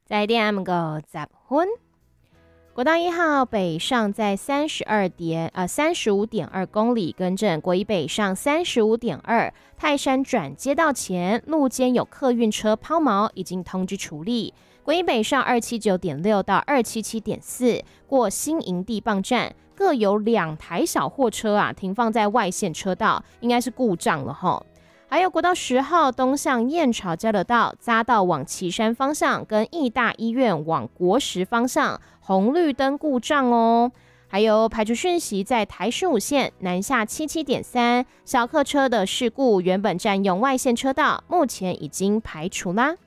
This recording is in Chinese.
在点个10分。国道1号北上在35.2公里，更正国一北上35.2，泰山转接道前路肩有客运车抛锚，已经通知处理。国一北上279.6到277.4，过新营地磅站，各有2台小货车停放在外线车道，应该是故障了齁。还有国道10号东向燕巢交流道匝道往旗山方向，跟义大医院往国实方向红绿灯故障哦。还有排除讯息，在台15线南下77.3，小客车的事故原本占用外线车道，目前已经排除啦。